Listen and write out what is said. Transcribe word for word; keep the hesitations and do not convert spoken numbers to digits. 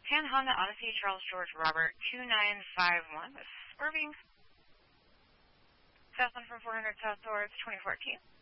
Tan Honda Odyssey, Charles George Robert, two nine five one, with Irving. Southbound from four hundred south towards twenty fourteen.